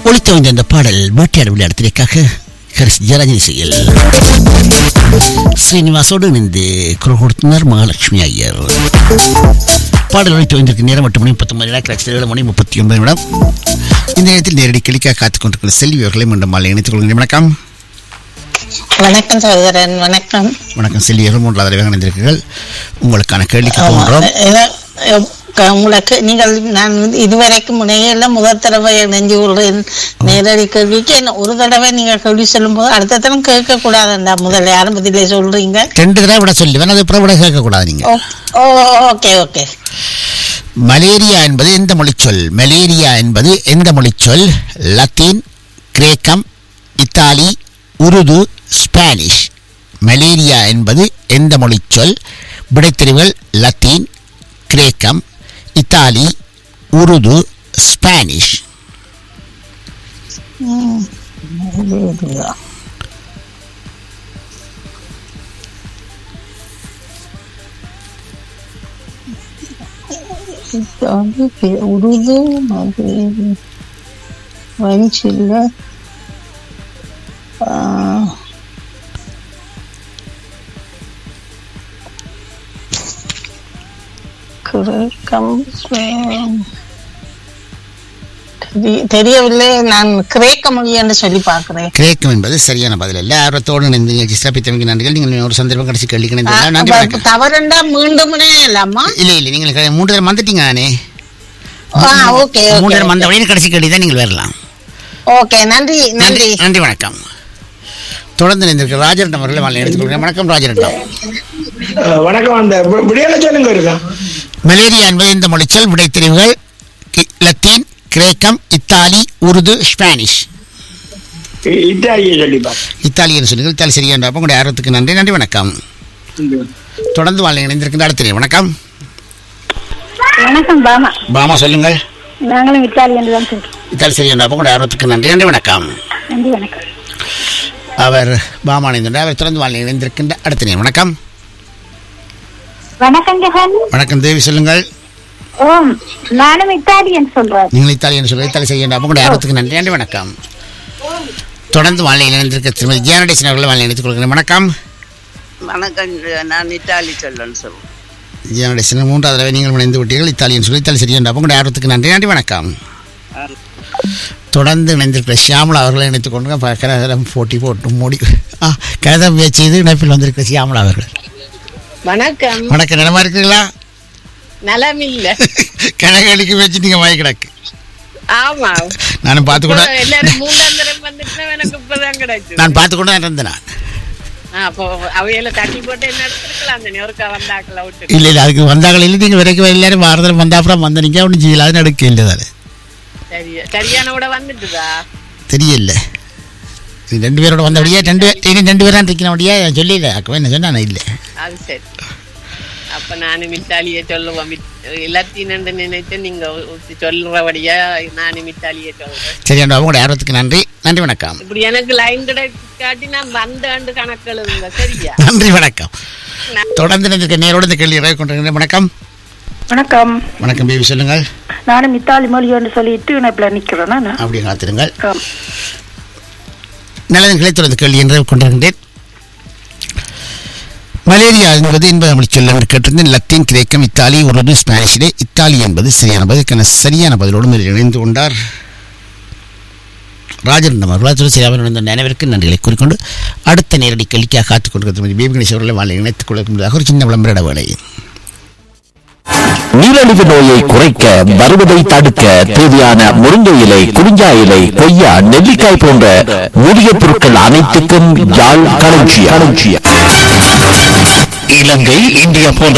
ஒளித்தவந்த இந்த பாடல் வேட்டையாடு விளையாடத்திற்காக ஹரிஸ் ஜெயராஜன் இசையில் ஸ்ரீனிவாசோடு இணைந்து குரல் கொடுத்தனர் மகாலட்சுமி ஐயர். பாடல் ஒளித்தவந்திற்கு நேரம் 8 மணி 19 மணி 39 நிமிடம். இந்த நேரத்தில் நேரடி கிளிக்காக காத்துக் கொண்டிருக்கிற செல்வி அவர்களை மீண்டும் மாலை இணைத்துக் கொள்கிறேன். வணக்கம். வணக்கம் சகோதரன். வணக்கம். வணக்கம் செல்வி அவர்கள். 3வது தடவை இணைந்திருக்கிறீர்கள். உங்களுக்கான கேள்விக்கு போன்றோம். உங்களுக்கு நீங்கள் நான் இதுவரைக்கும் முனையில முதல் தடவை இணைஞ்சு கொள்றேன். நேரடி கேள்விக்கு என்ன ஒரு தடவை நீங்க கேள்வி சொல்லும் போது அடுத்த தரம் கேட்க கூடாதுண்டா. முதல்ல ஆரம்பத்திலே சொல்றீங்க 2 தடவை விட சொல்லுவேன். அது அப்புறம் விட கேட்க கூடாது நீங்க. Okay okay. மலேரியா என்பது எந்த மொழிச்சொல்? மலேரியா என்பது எந்த மொழிச்சொல்? லத்தீன், கிரேக்கம், இத்தாலி, உருது, ஸ்பானிஷ். மலேரியா என்பது எந்த மொழிச்சொல்? விடைத்தெரிவுகள் லத்தீன், கிரேக்கம், இத்தாலி, உருது, ஸ்பானிஷ். உருது வஞ்சில்ல தெரியவில்லை. நான் கிரேக்க மொழி என்று சொல்லி பார்க்கிறேன். கிரேக்கம் என்பது சரியான பதில் அல்ல. ஆர்வத்தோடு சிறப்பித்தமைக்கு நன்றிகள். நீங்கள் ஒரு சந்தர்ப்பம் கடைசி கேள்வி தவறுண்டா மீண்டும் இல்லாமா? இல்ல நீங்கள் 3 தடவை வந்துட்டீங்க. நானே ஓகே 3 தடவை வந்த வழியில் கடைசி கேள்வி தான் நீங்கள் வரலாம். ஓகே நன்றி நன்றி நன்றி. வணக்கம். தொடர்ந்து நினைந்திருக்கிற ராஜரட்னம் அவர்களை வாழ்க்கை எடுத்துக்கொள்கிறேன். வணக்கம் ராஜரட்னம். வணக்கம். அந்த விடையில சொல்லுங்க இருக்கா. மலேரியா என்பது இந்த மொழிச்சொல்? விடைத்தெரிவுகள் லத்தீன், கிரேக்கம், இத்தாலி, உருது, ஸ்பானிஷ். இத்தாலியை சொல்லிப்பா. இத்தாலியன் சொல்லுங்கள். இத்தாலி சரியான உங்களுடைய ஆர்வத்துக்கு நன்றி. நன்றி. வணக்கம். தொடர்ந்து வாழ்க்கை இணைந்திருக்கின்ற அடுத்த வணக்கம். வணக்கம் பாமா. பாமா சொல்லுங்கள். நாங்களும் இத்தாலி என்று தான் சொல்றோம். இத்தாலி சரியான உங்களுடைய ஆர்வத்துக்கு நன்றி. நன்றி. வணக்கம். நன்றி. வணக்கம். அவர் பாமா இணைந்திருந்தார். அவர் தொடர்ந்து வாழ்க்கை இணைந்திருக்கின்ற அடுத்த வணக்கம். வணக்கம் ஜெகன். வணக்கம் தேவி சொல்லுங்கள். ஓம் நானும் இத்தாலியன் சொல்றேன். நீங்கள் இத்தாலியன் சொல்லுங்கள். இத்தாலி சரியான உங்களுடைய ஆர்வத்துக்கு நன்றி. நன்றி. வணக்கம். தொடர்ந்து வாழ்க்கை இணைந்திருக்க திருமதி ஜியானடேசன் அவர்களை வாழ்க்கை இணைத்துக் கொள்கிறேன். வணக்கம். வணக்கம். நான் இத்தாலி சொல்லன்னு சொல்லுவேன். ஜியானடேசன் 3வது தடவை நீங்கள் இணைந்து விட்டீர்கள். இத்தாலியன் சொல்லி இத்தாலி சரியான உங்களுடைய ஆர்வத்துக்கு நன்றி. நன்றி. வணக்கம். தொடர்ந்து இணைந்திருக்கிற ஷியாமலா அவர்களை இணைத்துக் கொண்டு கரதம் போட்டி போட்டு மூடி கரதம் செய்து இணைப்பில் வந்திருக்கிற ஷியாமலா அவர்கள். வணக்கம். வணக்கம். நிலமா இருக்குங்களா? நலம் இல்ல. கனகடிக்கு வச்சு நீங்க வாங்கி கிடக்கு. ஆமா நானும் பார்த்து கூட எல்லாரும் 3ஆம் தரம் வந்துட்டு எனக்கு இப்பதான் கிடைச்சு. நான் பார்த்து கூட இருந்தேன். நான் அப்போ அவையில தட்டி போட்டு என்ன எடுத்துருக்கலாம். அந்த ஒருக்கா வந்தாக்கள் விட்டு இல்ல அதுக்கு வந்தாக்கள் இல்லை. நீங்க வரைக்கும் எல்லாரும் வாரத்தில் வந்தா அப்புறம் வந்த நீங்க ஒன்றும் செய்யல. அது நடக்க இல்லை. தானே சரியான கூட வந்துட்டுதா தெரியல. 2 பேரோட வந்தபடியா 2 பேர் தான் இருக்கிறபடியா சொல்லல. அக்கா என்ன சொன்னா இல்லை. அது சரி. அப்ப நானும் இத்தாலியை சொல்லுவோம். எல்லாத்தையும் நினைச்சு நீங்க சொல்றபடியா நானும் இத்தாலியை சொல்றேன். சரி. உங்களுடைய ஆர்வத்துக்கு நன்றி. நன்றி. வணக்கம். இப்படி எனக்கு லைன் கிடைக்காட்டி நான் வந்தாண்டு கணக்கு எழுதுங்க. சரியா? நன்றி. வணக்கம். தொடர்ந்து நேரோட இந்த கேள்வி கொண்டிருக்கிறேன். வணக்கம். வணக்கம். வணக்கம் பேபி சொல்லுங்கள். நானும் இத்தாலி மொழி என்று சொல்லிட்டு இணைப்புல நிக்கிறேன். அப்படி காத்திருங்கள். நல்லதன்களை தொடர்ந்து கேள்வி என்று கொண்டிருக்கின்றேன். மலேரியா என்பது என்பது மொழிச்சொல் என்று கேட்டிருந்தேன். லத்தீன், கிரேக்கம், இத்தாலி, உருது, ஸ்பானிஷிலே இத்தாலி என்பது சரியான பதிலுக்கான சரியான பதிலோடு இணைந்து கொண்டார் ராஜரட்னம் அவர்கள். சரியாக இணைந்த அனைவருக்கு நன்றிகளை கூறிக்கொண்டு அடுத்த நேரடி கேள்விக்காக காத்துக் கொண்டிருக்கிற பேபி கணேஷ் அவர்களை வாழ்க்கை இணைத்துக் கொள்வதற்கு ஒரு சின்ன விளம்பர வேலை. நீரிழிவு நோயை குறைக்க, வருவதை தடுக்க தேவையான முருங்கை இலை, குறிஞ்சா இலை, கொய்யா, நெல்லிக்காய் போன்ற மூலிகை பொருட்கள் அனைத்துக்கும் யாழ் களஞ்சியம். இலங்கை, இந்தியா போன்ற